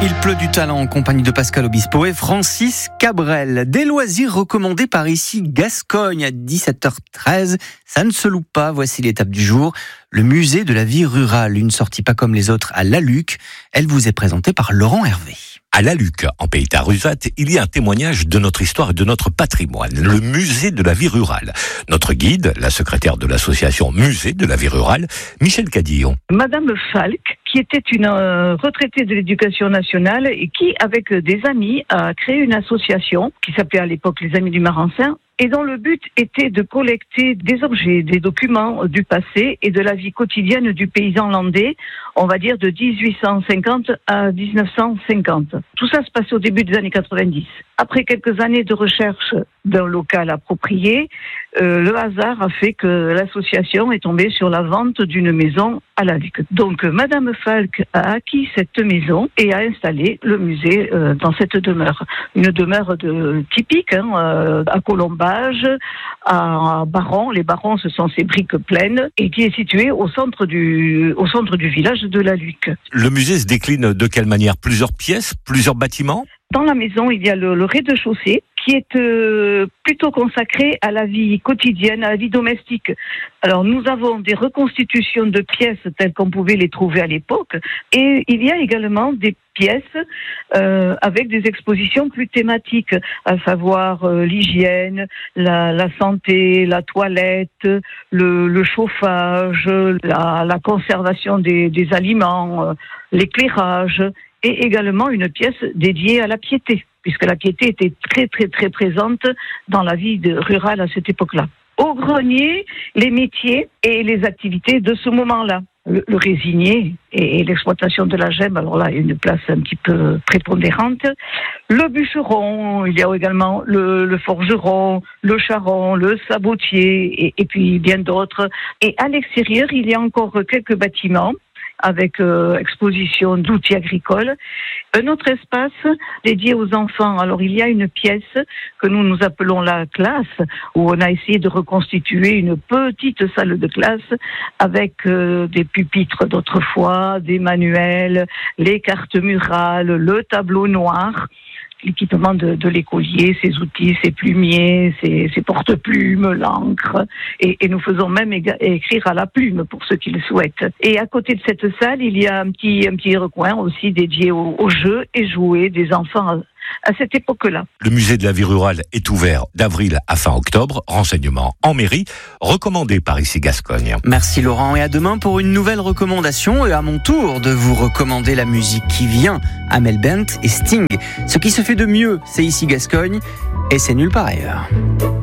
Il pleut du talent en compagnie de Pascal Obispo et Francis Cabrel. Des loisirs recommandés par ici Gascogne à 17h13. Ça ne se loupe pas, voici l'étape du jour. Le musée de la vie rurale, une sortie pas comme les autres à Laluc. Elle vous est présentée par Laurent Hervé. À Laluc, en Pays Tarusat, il y a un témoignage de notre histoire et de notre patrimoine, le musée de la vie rurale. Notre guide, la secrétaire de l'association Musée de la vie rurale, Michel Cadillon. Madame Falk, qui était une retraitée de l'éducation nationale et qui, avec des amis, a créé une association qui s'appelait à l'époque les Amis du Marensin, et dont le but était de collecter des objets, des documents du passé et de la vie quotidienne du paysan landais, on va dire de 1850 à 1950. Tout ça se passait au début des années 90. Après quelques années de recherche d'un local approprié, le hasard a fait que l'association est tombée sur la vente d'une maison à Laluc. Donc Madame Falk a acquis cette maison et a installé le musée dans cette demeure. Une demeure typique, à colombage, à Baron. Les barons, ce sont ces briques pleines et qui est située au centre du village de Laluc. Le musée se décline de quelle manière? Plusieurs pièces, plusieurs bâtiments? Dans la maison, il y a le rez-de-chaussée qui est plutôt consacré à la vie quotidienne, à la vie domestique. Alors, nous avons des reconstitutions de pièces telles qu'on pouvait les trouver à l'époque, et il y a également des pièces avec des expositions plus thématiques, à savoir l'hygiène, la santé, la toilette, le chauffage, la conservation des aliments, l'éclairage, et également une pièce dédiée à la piété, puisque la piété était très très très présente dans la vie rurale à cette époque-là. Au grenier, les métiers et les activités de ce moment-là. Le résinier et l'exploitation de la gemme, alors là, il y a une place un petit peu prépondérante. Le bûcheron, il y a également le forgeron, le charron, le sabotier et puis bien d'autres. Et à l'extérieur, il y a encore quelques bâtiments avec exposition d'outils agricoles. Un autre espace dédié aux enfants. Alors, il y a une pièce que nous appelons la classe, où on a essayé de reconstituer une petite salle de classe avec des pupitres d'autrefois, des manuels, les cartes murales, le tableau noir, l'équipement de l'écolier, ses outils, ses plumiers, ses porte-plumes, l'encre, et nous faisons même écrire à la plume pour ceux qui le souhaitent. Et à côté de cette salle, il y a un petit recoin aussi dédié aux jeux et jouets des enfants à cette époque-là. Le musée de la vie rurale est ouvert d'avril à fin octobre. Renseignements en mairie, recommandé par ici Gascogne. Merci Laurent, et à demain pour une nouvelle recommandation, et à mon tour de vous recommander la musique qui vient, Amel Bent et Sting. Ce qui se fait de mieux, c'est ici Gascogne, et c'est nulle part ailleurs.